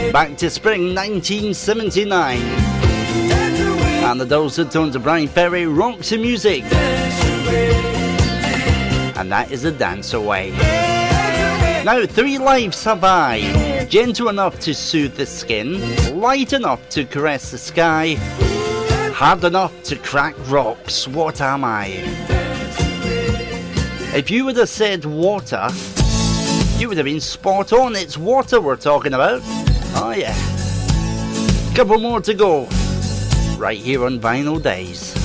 Back to spring 1979. And the dulcet tones of Brian Ferry, Roxy Music. And that is a Dance Away. Now, 3 lives have I. Gentle enough to soothe the skin, light enough to caress the sky, hard enough to crack rocks. What am I? If you would have said water, you would have been spot on. It's water we're talking about. Oh yeah. Couple more to go. Right here on Vinyl Days.